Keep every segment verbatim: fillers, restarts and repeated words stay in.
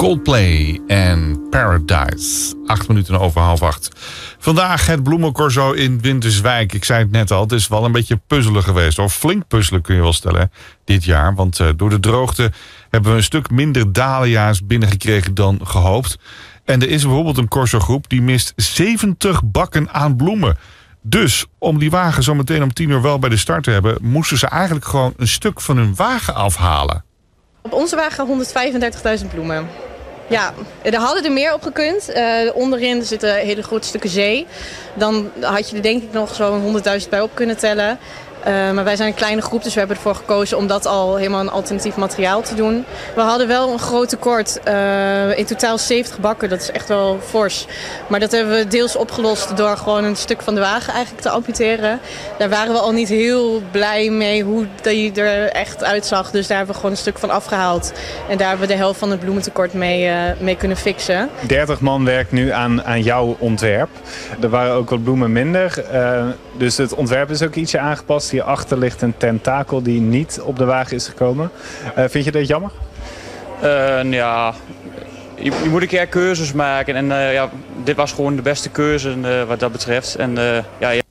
Coldplay en Paradise. Acht minuten over half acht. Vandaag het bloemencorso in Winterswijk. Ik zei het net al, het is wel een beetje puzzelen geweest. Of flink puzzelen kun je wel stellen dit jaar. Want uh, door de droogte hebben we een stuk minder dahlia's binnengekregen dan gehoopt. En er is bijvoorbeeld een corsogroep die mist zeventig bakken aan bloemen. Dus om die wagen zo meteen om tien uur wel bij de start te hebben, moesten ze eigenlijk gewoon een stuk van hun wagen afhalen. Op onze wagen honderdvijfendertigduizend bloemen. Ja, er hadden er meer op gekund. Uh, onderin zitten hele grote stukken zee. Dan had je er denk ik nog zo'n honderdduizend bij op kunnen tellen. Uh, maar wij zijn een kleine groep, dus we hebben ervoor gekozen om dat al helemaal een alternatief materiaal te doen. We hadden wel een groot tekort. Uh, in totaal zeventig bakken, dat is echt wel fors. Maar dat hebben we deels opgelost door gewoon een stuk van de wagen eigenlijk te amputeren. Daar waren we al niet heel blij mee hoe die er echt uitzag. Dus daar hebben we gewoon een stuk van afgehaald. En daar hebben we de helft van het bloementekort mee, uh, mee kunnen fixen. dertig man werkt nu aan, aan jouw ontwerp. Er waren ook wat bloemen minder. Uh, dus het ontwerp is ook ietsje aangepast. Hierachter ligt een tentakel die niet op de wagen is gekomen. Uh, vind je dat jammer? Uh, ja, je, je moet een keer keuzes maken. En uh, ja, dit was gewoon de beste keuze uh, wat dat betreft. En, uh, ja, ja.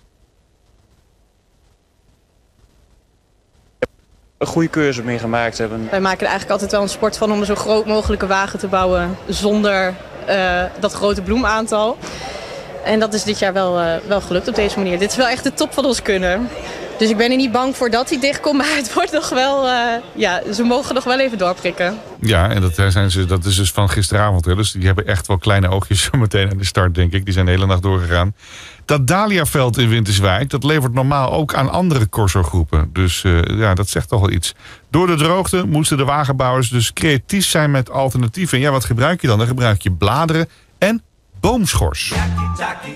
Een goede keuze mee gemaakt hebben. Wij maken er eigenlijk altijd wel een sport van om een zo groot mogelijke wagen te bouwen zonder uh, dat grote bloemaantal. En dat is dit jaar wel, uh, wel gelukt op deze manier. Dit is wel echt de top van ons kunnen. Dus ik ben er niet bang voor dat hij dichtkomt, maar het wordt nog wel, uh, ja, ze mogen nog wel even doorprikken. Ja, en dat, zijn ze, dat is dus van gisteravond. Hè? Dus die hebben echt wel kleine oogjes zo meteen aan de start, denk ik. Die zijn de hele nacht doorgegaan. Dat dahliaveld in Winterswijk, dat levert normaal ook aan andere corsogroepen. Dus uh, ja, dat zegt toch wel iets. Door de droogte moesten de wagenbouwers dus creatief zijn met alternatieven. En ja, wat gebruik je dan? Dan gebruik je bladeren en boomschors.